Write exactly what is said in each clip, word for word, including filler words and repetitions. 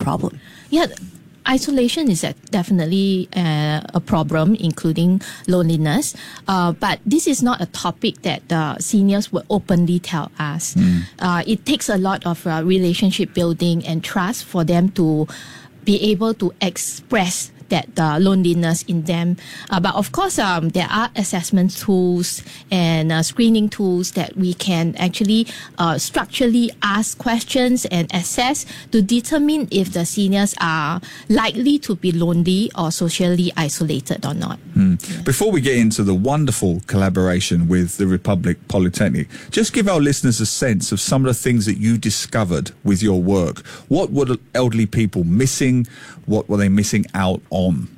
problem? Yeah. Isolation is definitely uh, a problem, including loneliness. Uh, but this is not a topic that the seniors will openly tell us. Mm. Uh, it takes a lot of uh, relationship building and trust for them to be able to express that uh, loneliness in them. Uh, but of course, um, there are assessment tools and uh, screening tools that we can actually uh, structurally ask questions and assess to determine if the seniors are likely to be lonely or socially isolated or not. Mm. Yeah. Before we get into the wonderful collaboration with the Republic Polytechnic, just give our listeners a sense of some of the things that you discovered with your work. What were elderly people missing? What were they missing out on?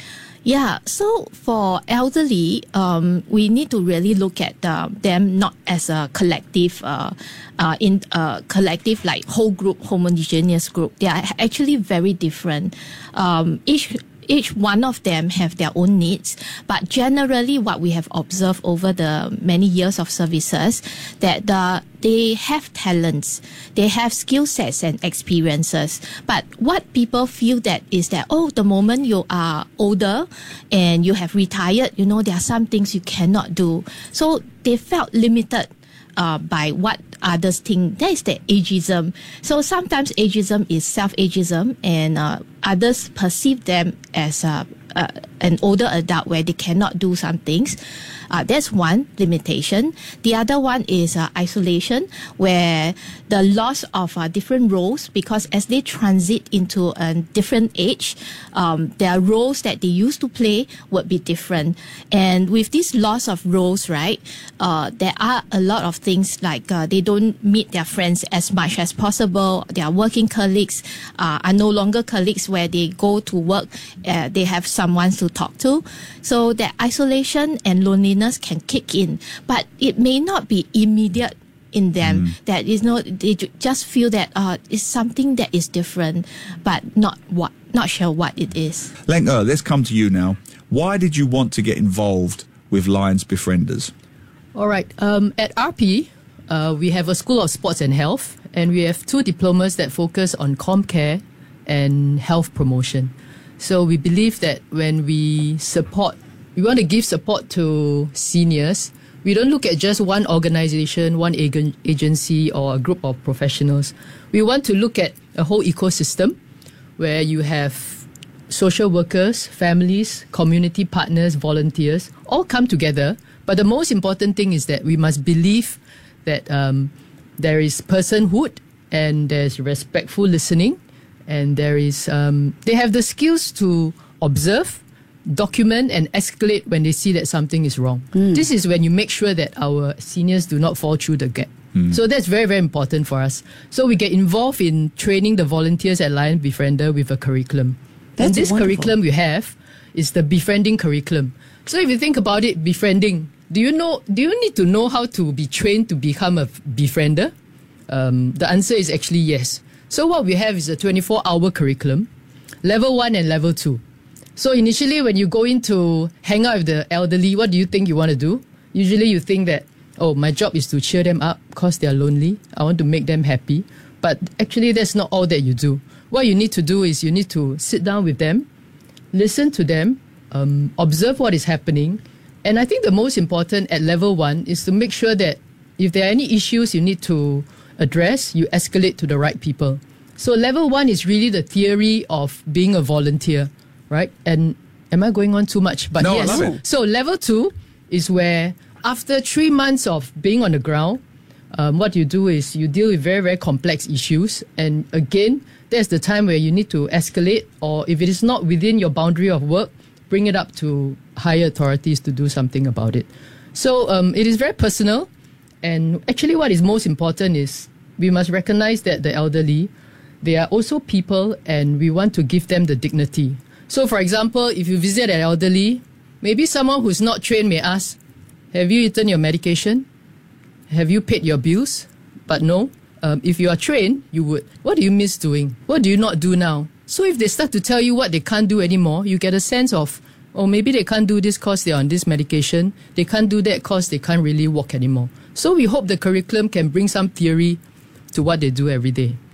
Yeah, so for elderly, um, we need to really look at uh, them not as a collective, uh, uh, in a collective like whole group, homogeneous group. They are actually very different. Um, each Each one of them have their own needs, but generally what we have observed over the many years of services, that the, they have talents, they have skill sets and experiences. But what people feel that is that, oh, the moment you are older and you have retired, you know, there are some things you cannot do. So they felt limited Uh, by what others think. That is the ageism. So sometimes ageism is self-ageism, and uh, others perceive them as uh, uh, an older adult where they cannot do some things. Uh, that's one limitation. The other one is uh, isolation, where the loss of uh, different roles, because as they transit into a different age, um, their roles that they used to play would be different. And with this loss of roles, right, uh, there are a lot of things like uh, they don't meet their friends as much as possible. Their working colleagues uh, are no longer colleagues where they go to work. Uh, they have someone to talk to. So that isolation and loneliness can kick in, but it may not be immediate in them. Mm. That is not, they just feel that uh, it's something that is different, but not what, not sure what it is. Leng Er, let's come to you now. Why did you want to get involved with Lions Befrienders? All right. Um, at R P, uh, we have a School of Sports and Health, and we have two diplomas that focus on ComCare and health promotion. So we believe that when we support, we want to give support to seniors, we don't look at just one organization, one ag- agency or a group of professionals. We want to look at a whole ecosystem where you have social workers, families, community partners, volunteers, all come together. But the most important thing is that we must believe that um, there is personhood and there's respectful listening, and there is um, they have the skills to observe, document and escalate when they see that something is wrong. Mm. This is when you make sure that our seniors do not fall through the gap. Mm. So that's very, very important for us. So we get involved in training the volunteers at Lion Befriender with a curriculum. That's and this wonderful. Curriculum we have is the befriending curriculum. So if you think about it, befriending, do you know, do you need to know how to be trained to become a befriender? Um, the answer is actually yes. So what we have is a twenty-four hour curriculum, level one and level two. So initially when you go in to hang out with the elderly, what do you think you want to do? Usually you think that, oh, my job is to cheer them up because they are lonely. I want to make them happy. But actually that's not all that you do. What you need to do is you need to sit down with them, listen to them, um, observe what is happening. And I think the most important at level one is to make sure that if there are any issues you need to address, you escalate to the right people. So level one is really the theory of being a volunteer, right? And am I going on too much? But no, yes. I love it. So level two is where after three months of being on the ground, um, what you do is you deal with very, very complex issues. And again, that's the time where you need to escalate, or if it is not within your boundary of work, bring it up to higher authorities to do something about it. So um, it is very personal. And actually what is most important is we must recognize that the elderly, they are also people, and we want to give them the dignity. So for example, if you visit an elderly, maybe someone who's not trained may ask, have you eaten your medication? Have you paid your bills? But no, um, if you are trained, you would. What do you miss doing? What do you not do now? So if they start to tell you what they can't do anymore, you get a sense of, oh, maybe they can't do this because they're on this medication. They can't do that because they can't really walk anymore. So we hope the curriculum can bring some theory to what they do every day. Yep.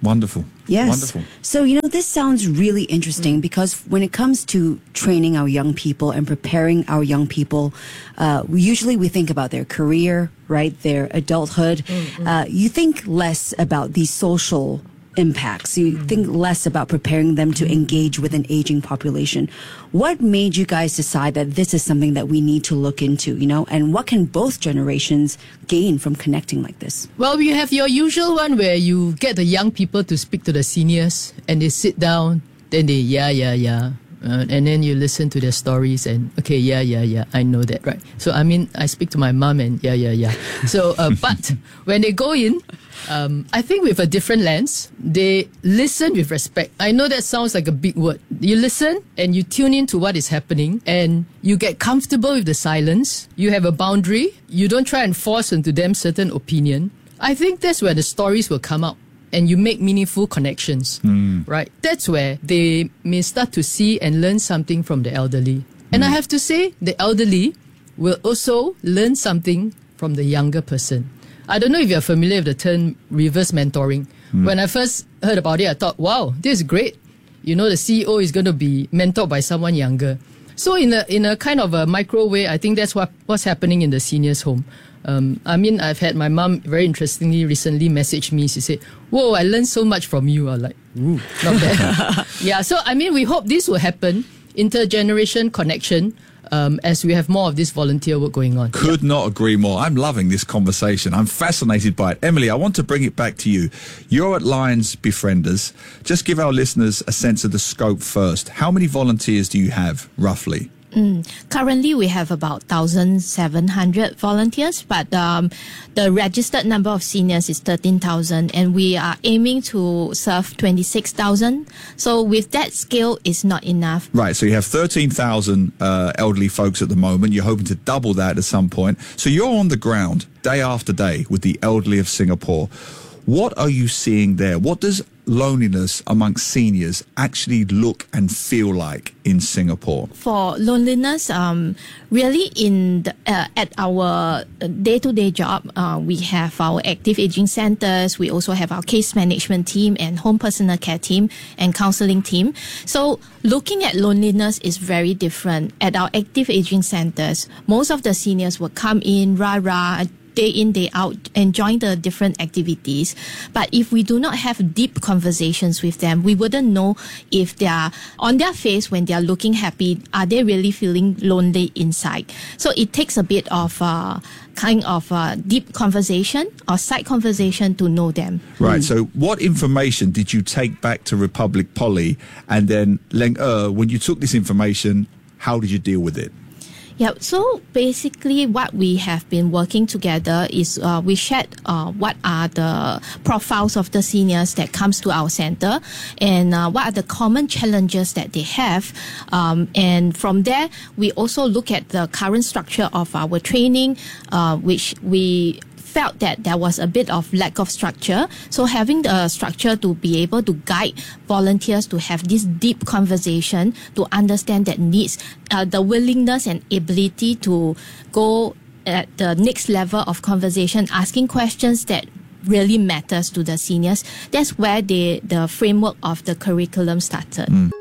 Wonderful. Yes. Wonderful. So, you know, this sounds really interesting because when it comes to training our young people and preparing our young people, uh, we usually we think about their career, right? Their adulthood. Mm-hmm. Uh, you think less about the social impacts. You mm-hmm. think less about preparing them to engage with an aging population. What made you guys decide that this is something that we need to look into, you know, and what can both generations gain from connecting like this? Well, we have your usual one where you get the young people to speak to the seniors and they sit down, then they, yeah, yeah, yeah. Uh, and then you listen to their stories and, okay, yeah, yeah, yeah, I know that, right? So, I mean, I speak to my mom and, yeah, yeah, yeah. So, uh, but when they go in, um, I think with a different lens, they listen with respect. I know that sounds like a big word. You listen and you tune in to what is happening and you get comfortable with the silence. You have a boundary. You don't try and force into them certain opinion. I think that's where the stories will come out. And you make meaningful connections, mm. right? That's where they may start to see and learn something from the elderly. And mm. I have to say, the elderly will also learn something from the younger person. I don't know if you're familiar with the term reverse mentoring. Mm. When I first heard about it, I thought, wow, this is great. You know, the C E O is going to be mentored by someone younger. So in a in a kind of a micro way, I think that's what what's happening in the seniors' home. Um, I mean, I've had my mom very interestingly recently message me. She said, whoa, I learned so much from you. I'm like, ooh, not bad. Yeah, so I mean, we hope this will happen, intergeneration connection, um, as we have more of this volunteer work going on. Could yeah. not agree more. I'm loving this conversation. I'm fascinated by it. Emily, I want to bring it back to you. You're at Lions Befrienders. Just give our listeners a sense of the scope first. How many volunteers do you have, roughly? Mm. Currently, we have about one thousand seven hundred volunteers, but um, the registered number of seniors is thirteen thousand, and we are aiming to serve twenty-six thousand. So with that scale, it's not enough. Right, so you have thirteen thousand uh, elderly folks at the moment. You're hoping to double that at some point. So you're on the ground day after day with the elderly of Singapore. What are you seeing there? What does loneliness amongst seniors actually look and feel like in Singapore? For loneliness, um, really in the, uh, at our day-to-day job, uh, we have our active aging centers. We also have our case management team and home personal care team and counseling team. So looking at loneliness is very different. At our active aging centers, most of the seniors will come in, rah-rah, day in, day out, enjoying the different activities. But if we do not have deep conversations with them, we wouldn't know if they are on their face when they are looking happy, are they really feeling lonely inside? So it takes a bit of uh, kind of uh, deep conversation or side conversation to know them. Right. Mm. So what information did you take back to Republic Poly? And then, Leng Er, when you took this information, how did you deal with it? Yeah, so basically what we have been working together is uh, we shared uh, what are the profiles of the seniors that comes to our center and uh, what are the common challenges that they have. Um, and from there, we also look at the current structure of our training, uh, which we felt that there was a bit of lack of structure. So having the structure to be able to guide volunteers to have this deep conversation, to understand their needs, uh, the willingness and ability to go at the next level of conversation, asking questions that really matters to the seniors. That's where they, the framework of the curriculum started. Mm.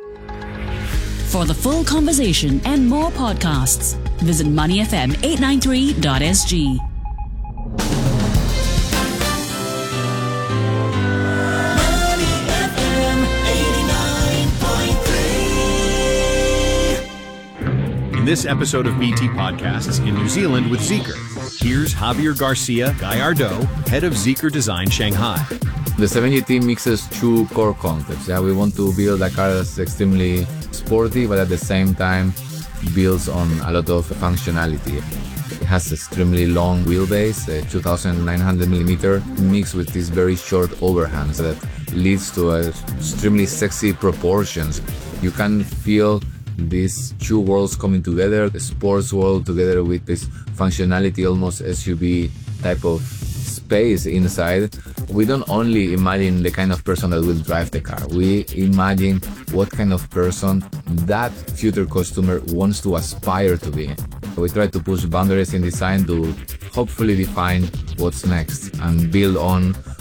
For the full conversation and more podcasts, visit money f m eight nine three dot s g. In this episode of B T Podcasts in New Zealand with Zeekr, here's Javier Garcia Gallardo, head of Zeekr Design Shanghai. The seven G T mixes two core concepts. Yeah, we want to build a car that's extremely sporty, but at the same time builds on a lot of functionality. It has extremely long wheelbase, uh, two thousand nine hundred millimeter, mixed with these very short overhangs that leads to uh, extremely sexy proportions. You can feel these two worlds coming together, the sports world together with this functionality, almost S U V type of space inside. We don't only imagine the kind of person that will drive the car, we imagine what kind of person that future customer wants to aspire to be. We try to push boundaries in design to hopefully define what's next and build on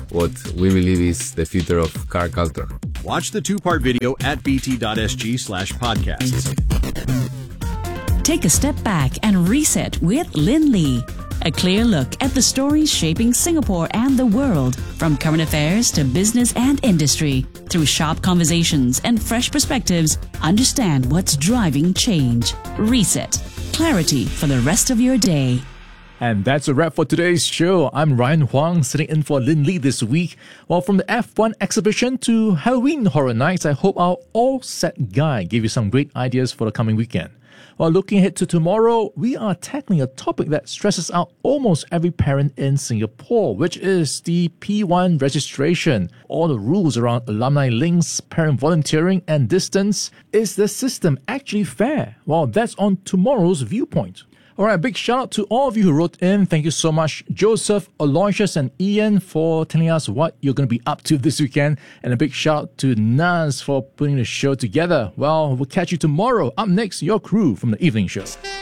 what we believe is the future of car culture. Watch the two-part video at bt.sg slash podcasts. Take a step back and reset with Lin Lee. A clear look at the stories shaping Singapore and the world, from current affairs to business and industry. Through sharp conversations and fresh perspectives, understand what's driving change. Reset. Clarity for the rest of your day. And that's a wrap for today's show. I'm Ryan Huang, sitting in for Lin Lee this week. Well, from the F one exhibition to Halloween Horror Nights, I hope our all-set guide gave you some great ideas for the coming weekend. While looking ahead to tomorrow, we are tackling a topic that stresses out almost every parent in Singapore, which is the P one registration. All the rules around alumni links, parent volunteering, and distance. Is the system actually fair? Well, that's on tomorrow's Viewpoint. All right, big shout out to all of you who wrote in. Thank you so much, Joseph, Aloysius, and Ian, for telling us what you're going to be up to this weekend. And a big shout out to Naz for putting the show together. Well, we'll catch you tomorrow. Up next, your crew from the evening show.